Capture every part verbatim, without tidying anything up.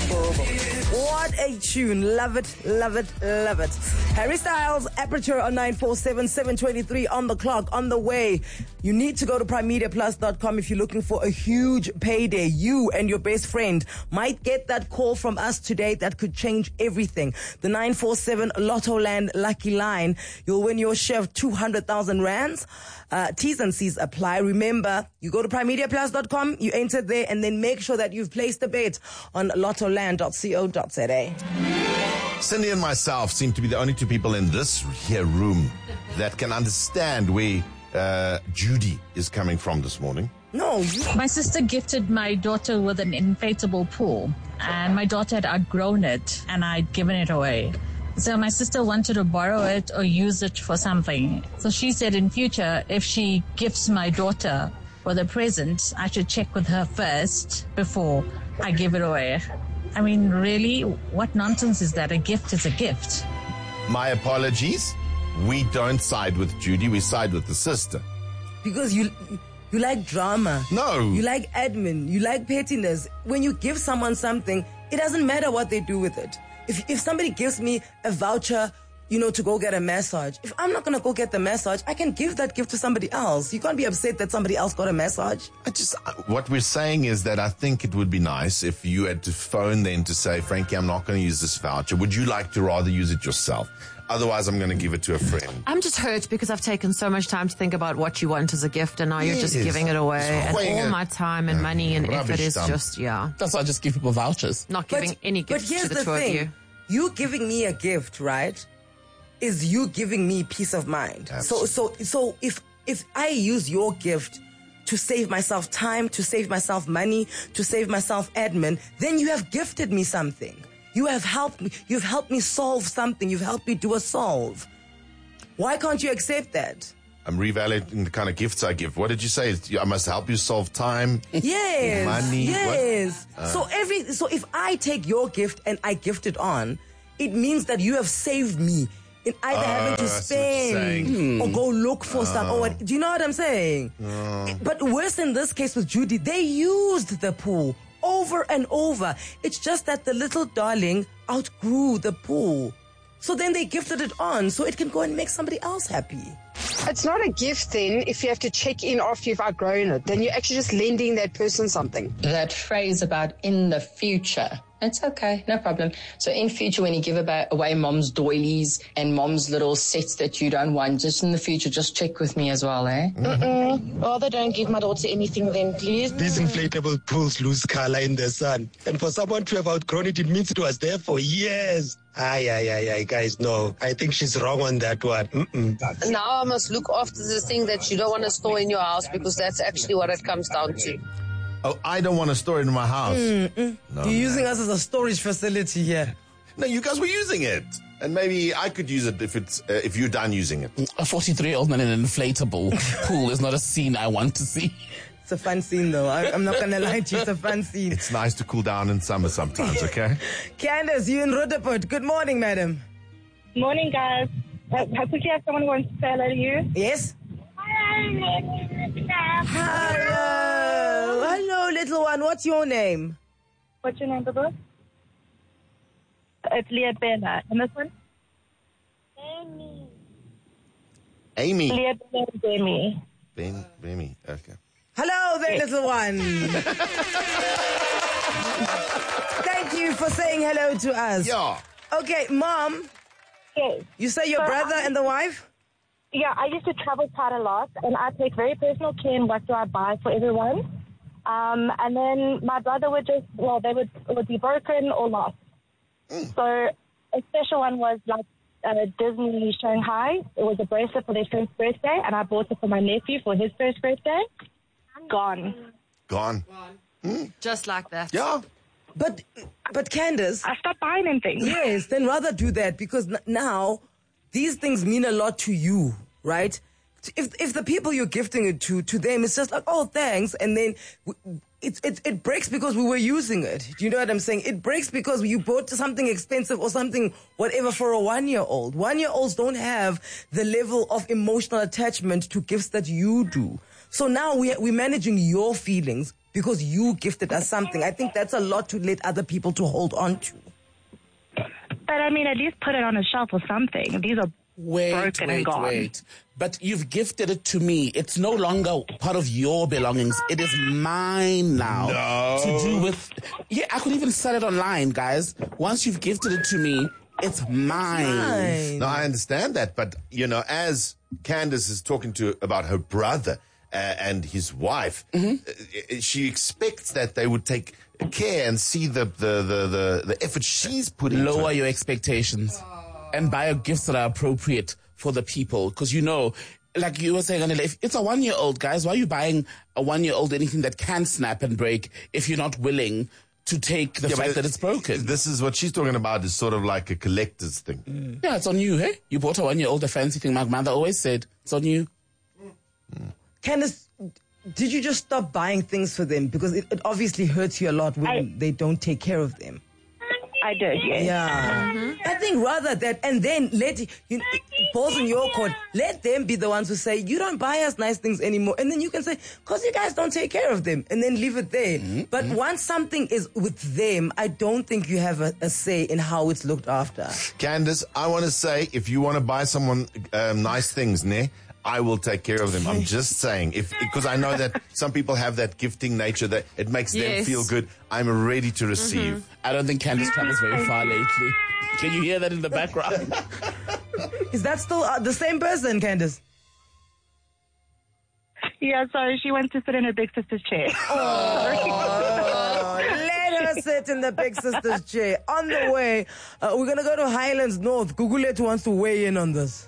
What a tune. Love it, love it, love it. Harry Styles, Aperture on nine four seven, seven twenty-three on the clock, on the way. You need to go to prime media plus dot com if you're looking for a huge payday. You and your best friend might get that call from us today that could change everything. The nine four seven Lotto Land Lucky Line. You'll win your share of two hundred thousand rands. Uh, T's and C's apply. Remember, you go to prime media plus dot com, you enter there, and then make sure that you've placed a bet on lotto land dot co dot za. Cindy and myself seem to be the only two people in this here room that can understand where uh, Judy is coming from this morning. No, you... My sister gifted my daughter with an inflatable pool, and my daughter had outgrown it, and I'd given it away. So my sister wanted to borrow it or use it for something. So she said in future, if she gifts my daughter for the present, I should check with her first before I give it away. I mean, really, what nonsense is that? A gift is a gift. My apologies. We don't side with Judy. We side with the sister. Because you you like drama. No. You like admin. You like pettiness. When you give someone something, it doesn't matter what they do with it. If if somebody gives me a voucher, you know, to go get a massage, if I'm not going to go get the massage, I can give that gift to somebody else. You can't be upset that somebody else got a massage. I just, what we're saying is that I think it would be nice if you had to phone then to say, Frankie, I'm not going to use this voucher. Would you like to rather use it yourself? Otherwise, I'm going to give it to a friend. I'm just hurt because I've taken so much time to think about what you want as a gift, and now you're just Yes. giving it away. Just And all it. my time and money and Rubbish effort is dump. just, yeah, That's why I just give people vouchers. not giving any but gifts here's to the, the two thing. of you. You giving me a gift, right, is you giving me peace of mind. So, so, so if, if I use your gift to save myself time, to save myself money, to save myself admin, then you have gifted me something. You have helped me. You've helped me solve something. You've helped me do a solve. Why can't you accept that? I'm reevaluating the kind of gifts I give. What did you say? I must help you solve time. Yes. Money, Yes. what? Uh. So every so if I take your gift and I gift it on, it means that you have saved me in either Uh, having to I see what you're spend saying. or go look for stuff or what. Do you know what I'm saying? Uh. But worse in this case with Judy, they used the pool over and over. It's just that the little darling outgrew the pool. So then they gifted it on so it can go and make somebody else happy. It's not a gift then if you have to check in after you've outgrown it. Then you're actually just lending that person something. That phrase about in the future, it's okay, no problem. So in future, when you give about, away mom's doilies and mom's little sets that you don't want, just in the future, just check with me as well, eh? Mm-mm. Rather don't give my daughter anything then, please. These inflatable pools lose color in the sun. And for someone to have outgrown it, it means it was there for years. Aye, aye, aye, aye, guys, no. I think she's wrong on that one. Mm-mm. Now I must look after the thing that you don't want to store in your house, because that's actually what it comes down to. Oh, I don't want to store it in my house. Mm-mm. No, You're using man. us as a storage facility here. No, you guys were using it. And maybe I could use it if it's uh, if you're done using it. A forty-three-year-old man in an inflatable pool is not a scene I want to see. It's a fun scene, though. I, I'm not going to lie to you. It's a fun scene. It's nice to cool down in summer sometimes, okay? Candace, you in Rutherford. Good morning, madam. Morning, guys. Uh, I quickly have someone who wants to say hello to you. Yes? Hello. Hello, little one. What's your name? What's your name, Bubba? It's Leah Bella. And this one? Amy. Leah Bella and Jamie. Ben, Bemi, okay. Hello there, little one. Thank you for saying hello to us. Yeah. Okay, Mom. Yes. You say your So brother I- and the wife? Yeah, I used to travel quite a lot, and I take very personal care in what do I buy for everyone. Um, and then my brother would just, well, they would, it would be broken or lost. Mm. So a special one was like uh, Disney Shanghai. It was a bracelet for their first birthday, and I bought it for my nephew for his first birthday. Gone. Gone. Just like that. Yeah. But, but Candace. I stopped buying anything. Yes, then rather do that, because n- now these things mean a lot to you, right? If if the people you're gifting it to, to them, it's just like, oh, thanks. And then w- it, it, it breaks because we were using it. Do you know what I'm saying? It breaks because you bought something expensive or something, whatever, for a one-year-old. One-year-olds don't have the level of emotional attachment to gifts that you do. So now we, we're managing your feelings. because you gifted us something. I think that's a lot to let other people to hold on to. But I mean, at least put it on a shelf or something. These are Wait, broken wait, and gone. wait. But you've gifted it to me. It's no longer part of your belongings. It is mine now. No. To do with... Yeah, I could even sell it online, guys. Once you've gifted it to me, it's mine. Fine. No, I understand that, but you know, as Candace is talking to about her brother uh, and his wife, uh, she expects that they would take care and see the the the the, the effort she's putting. Lower into it. your expectations and buy gifts that are appropriate for the people. Because you know, like you were saying, Anila, if it's a one-year-old, guys, why are you buying a one-year-old anything that can snap and break if you're not willing to take the Yeah, fact but that it's broken? This is what she's talking about. Is sort of like a collector's thing. Mm. Yeah, it's on you, hey? You bought a one-year-old a fancy thing. My mother always said, it's on you. Candace, did you just stop buying things for them? Because it, it obviously hurts you a lot when I- they don't take care of them. I did, yes. Yeah. I think rather that, and then let, you know, balls in your court, let them be the ones who say, you don't buy us nice things anymore. And then you can say, because you guys don't take care of them, and then leave it there. Mm-hmm. But once something is with them, I don't think you have a, a say in how it's looked after. Candace, I want to say, if you want to buy someone um, nice things, ne, I will take care of them. I'm just saying, if because I know that some people have that gifting nature that it makes them Yes. feel good. I'm ready to receive. I don't think Candace travels very far lately. Can you hear that in the background? Is that still uh, the same person, Candace? Yeah, sorry, she went to sit in her big sister's chair. Oh, let her sit in the big sister's chair. On the way, uh, we're going to go to Highlands North. Gugulet wants to weigh in on this.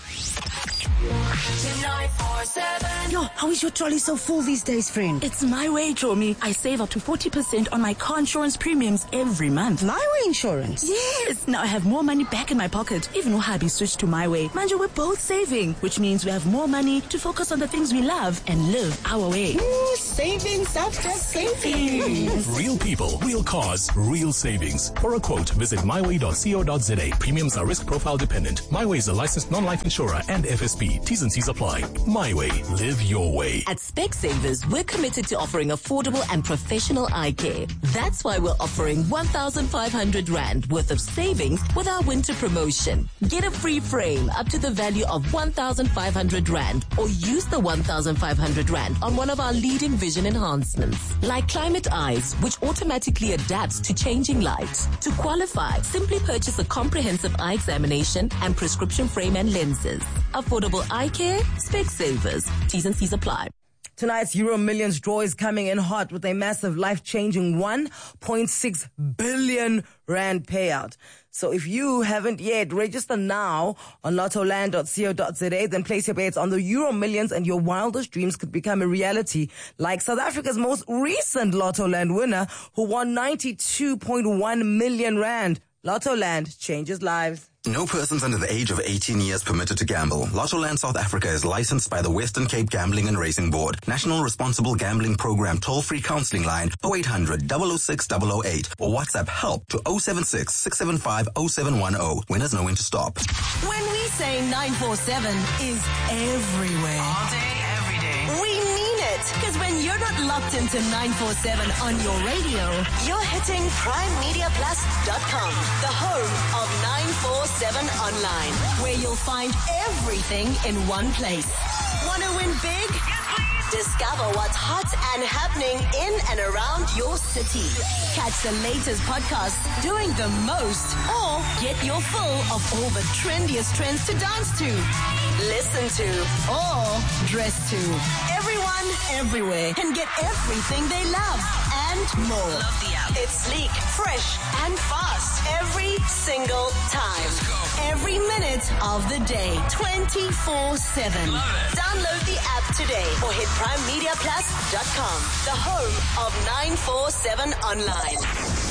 Yo, how is your trolley so full these days, friend? It's My Way, Chomi. I save up to forty percent on my car insurance premiums every month. My Way insurance? Yes. Now I have more money back in my pocket, even though hubby switched to My Way. Manja, we're both saving, which means we have more money to focus on the things we love and live our way. Ooh, savings after savings. Real people, real cars, real savings. For a quote, visit my way dot co dot za. Premiums are risk profile dependent. My Way is a licensed non-life insurer and F S P. T's and C's apply. My Way. Live your way. At Specsavers, we're committed to offering affordable and professional eye care. That's why we're offering one thousand five hundred rand worth of savings with our winter promotion. Get a free frame up to the value of one thousand five hundred rand or use the one thousand five hundred rand on one of our leading vision enhancements, like Climate Eyes, which automatically adapts to changing light. To qualify, simply purchase a comprehensive eye examination and prescription frame and lenses. Affordable eye care, Specsavers. T's and C's apply. Tonight's Euro Millions draw is coming in hot with a massive life-changing one point six billion rand payout. So if you haven't yet, register now on lottoland dot co dot za, then place your bets on the Euro Millions and your wildest dreams could become a reality, like South Africa's most recent Lottoland winner who won ninety-two point one million rand. Lottoland changes lives. No persons under the age of eighteen years permitted to gamble. Lottoland South Africa is licensed by the Western Cape Gambling and Racing Board. National Responsible Gambling Program toll-free counseling line oh eight hundred, double oh six, double oh eight or WhatsApp help to oh seven six, six seven five, oh seven one oh. Winners know when to stop. When we say nine four seven is everywhere. All day, every day. We mean it. Because when you're not locked into nine four seven on your radio, you're hitting prime media plus dot com, the home of nine four seven online, where you'll find everything in one place. Want to win big? Discover what's hot and happening in and around your city. Catch the latest podcasts doing the most, or get your full of all the trendiest trends to dance to, listen to, or dress to. Everyone, everywhere can get everything they love and more. Love the app. It's sleek, fresh, and fast every single time. Every minute of the day, twenty-four seven. Download the app today or hit prime media plus dot com, the home of nine four seven online.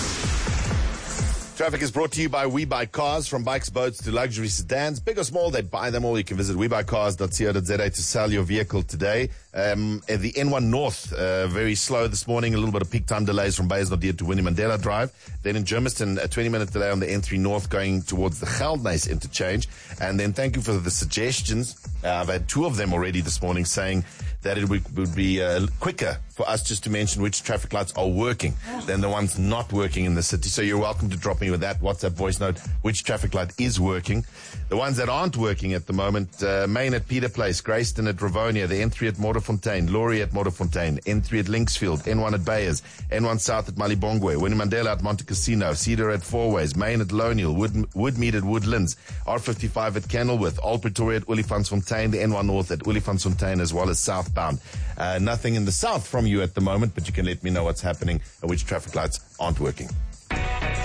Traffic is brought to you by We Buy Cars. From bikes, boats to luxury sedans, big or small, they buy them all. You can visit we buy cars dot co dot za to sell your vehicle today. Um, at the N one North, uh, very slow this morning. A little bit of peak time delays from Beyers-Naudé to Winnie Mandela Drive. Then in Germiston, a twenty minute delay on the N three North going towards the Geldnys interchange. And then thank you for the suggestions. Uh, I've had two of them already this morning saying that it would, would be uh, quicker for us just to mention which traffic lights are working than the ones not working in the city. So you're welcome to drop me with that WhatsApp voice note which traffic light is working. The ones that aren't working at the moment, uh, Main at Peter Place, Grayston at Ravonia, the N three at Modderfontein, Laurie at Modderfontein, N three at Linksfield, N one at Bayers, N one South at Malibongwe, Winnie Mandela at Monte Cassino, Cedar at Fourways, Main at Loniel, Wood, Woodmead at Woodlands, R fifty-five at Kenilworth, Old Pretoria at Olifantsfontein, the N one North at Olifantsfontein, as well as southbound. Uh, nothing in the south from you at the moment, but you can let me know what's happening and which traffic lights aren't working.